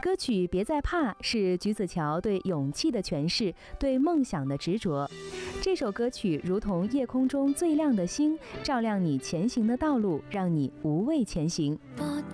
歌曲《别再怕》是橘子桥对勇气的诠释，对梦想的执着。这首歌曲如同夜空中最亮的星，照亮你前行的道路，让你无畏前行。